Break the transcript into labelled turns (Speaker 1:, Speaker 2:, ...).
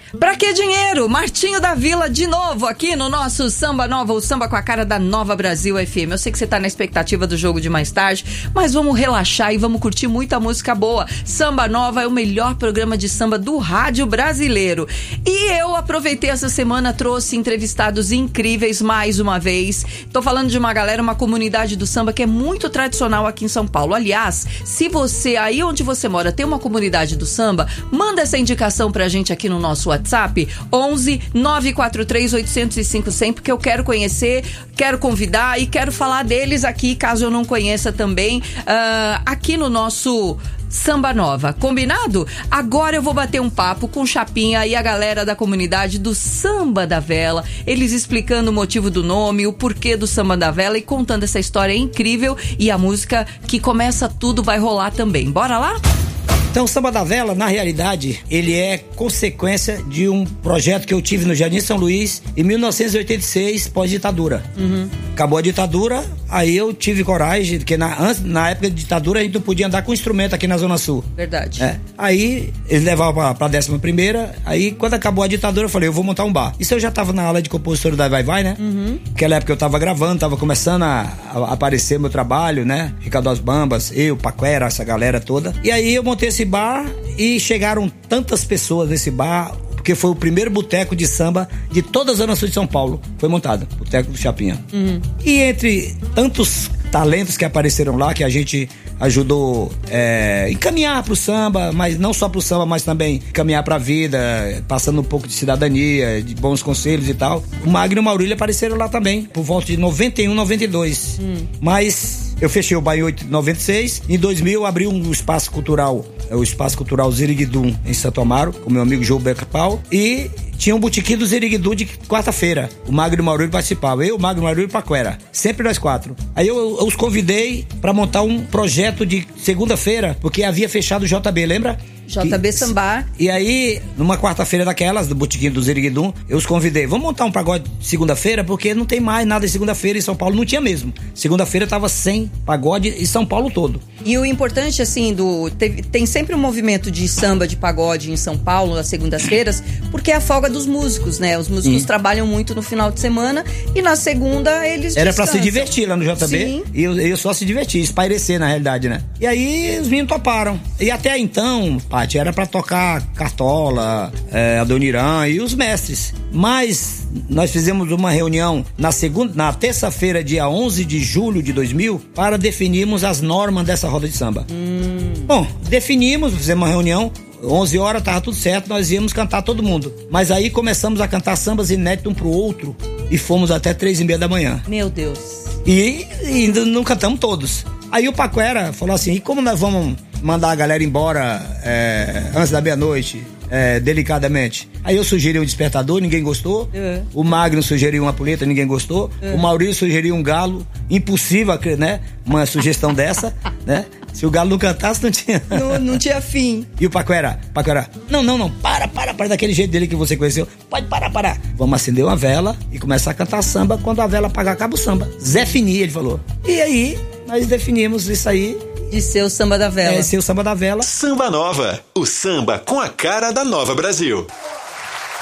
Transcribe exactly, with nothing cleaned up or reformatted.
Speaker 1: Pra que dinheiro? Martinho da Vila de novo aqui no nosso Samba Nova, o samba com a cara da Nova Brasil F M. Eu sei que você tá na expectativa do jogo de mais tarde, mas vamos relaxar e vamos curtir muita música boa. Samba Nova é o melhor programa de samba do rádio brasileiro. E eu aproveitei essa semana, trouxe entrevistados incríveis mais uma vez. Tô falando de uma galera, uma comunidade do samba que é muito tradicional aqui em São Paulo. Aliás, se você, aí onde você mora, tem uma comunidade do samba, manda essa indicação pra gente aqui no nosso WhatsApp, onze nove quatro três oito zero cinco cem, porque eu quero conhecer, quero convidar e quero falar deles aqui, caso eu não conheça também, uh, aqui no nosso Samba Nova, combinado? Agora eu vou bater um papo com o Chapinha e a galera da comunidade do Samba da Vela, eles explicando o motivo do nome, o porquê do Samba da Vela e contando essa história incrível, e a música que começa tudo vai rolar também. Bora lá?
Speaker 2: Então, o Samba da Vela, na realidade, ele é consequência de um projeto que eu tive no Jardim São Luís em mil novecentos e oitenta e seis, pós-ditadura. Uhum. Acabou a ditadura, aí eu tive coragem, porque na, antes, na época de ditadura a gente não podia andar com instrumento aqui na Zona Sul.
Speaker 1: Verdade.
Speaker 2: É. Aí eles levavam pra, pra décima primeira, aí quando acabou a ditadura eu falei, eu vou montar um bar. Isso eu já tava na aula de compositor da Vai Vai, né? Uhum. Naquela época eu tava gravando, tava começando a, a aparecer meu trabalho, né? Ricardo As Bambas, eu, Paquera, essa galera toda. E aí eu montei esse bar e chegaram tantas pessoas nesse bar, porque foi o primeiro boteco de samba de toda a Zona Sul de São Paulo, foi montado, Boteco do Chapinha. Uhum. E entre tantos talentos que apareceram lá, que a gente ajudou é, encaminhar pro samba, mas não só pro samba, mas também encaminhar pra vida, passando um pouco de cidadania, de bons conselhos e tal. O Magno e o Maurílio apareceram lá também, por volta de noventa e um, noventa e dois. Hum. Mas eu fechei o bar em noventa e seis, em dois mil abri um espaço cultural, o Espaço Cultural Ziriguidum, em Santo Amaro, com meu amigo João Beca Pau, e tinha um botequim do Ziriguidum de quarta-feira. O Magno e o Maurílio participavam. Eu, o Magno, o Maurílio e o Paquera. Sempre nós quatro. Aí eu, eu os convidei pra montar um projeto de segunda-feira, porque havia fechado o J B, lembra?
Speaker 1: J B Sambar.
Speaker 2: E aí, numa quarta-feira daquelas, do botequim do Ziriguidum, eu os convidei. Vamos montar um pagode segunda-feira, porque não tem mais nada de segunda-feira em São Paulo. Não tinha mesmo. Segunda-feira tava sem pagode em São Paulo todo.
Speaker 1: E o importante, assim, do teve, tem sempre um movimento de samba, de pagode em São Paulo, nas segundas-feiras, porque é a folga dos músicos, né? Os músicos Sim. trabalham muito no final de semana e na segunda eles
Speaker 2: Era
Speaker 1: descansam.
Speaker 2: Pra se divertir lá no J B. Sim. E eu, eu só se divertir, espairecer na realidade, né? E aí os meninos toparam. E até então, Paty, era pra tocar Cartola, é, Adoniran e os mestres. Mas nós fizemos uma reunião na segunda, na terça-feira, dia onze de julho de dois mil, para definirmos as normas dessa roda de samba. Hum. Bom, definimos, fizemos uma reunião. onze horas, tava tudo certo, nós íamos cantar todo mundo. Mas aí começamos a cantar sambas inéditos um pro outro e fomos até três e meia da manhã.
Speaker 1: Meu Deus.
Speaker 2: E ainda não cantamos todos. Aí o Paquera falou assim, e como nós vamos mandar a galera embora é, antes da meia-noite, é, delicadamente? Aí eu sugeri um despertador, ninguém gostou. Uhum. O Magno sugeriu uma puleta, ninguém gostou. Uhum. O Maurício sugeriu um galo. Impossível, né? Uma sugestão dessa, né? Se o galo não cantasse, não tinha...
Speaker 1: Não, não tinha fim.
Speaker 2: E o Paquera? Paquera, não, não, não, para, para, para, daquele jeito dele que você conheceu. Pode parar, parar. Vamos acender uma vela e começar a cantar samba. Quando a vela apagar, acaba o samba. Zé Fini, ele falou. E aí, nós definimos isso aí.
Speaker 1: De ser o Samba da Vela.
Speaker 2: É, ser o Samba da Vela.
Speaker 3: Samba Nova, o samba com a cara da Nova Brasil.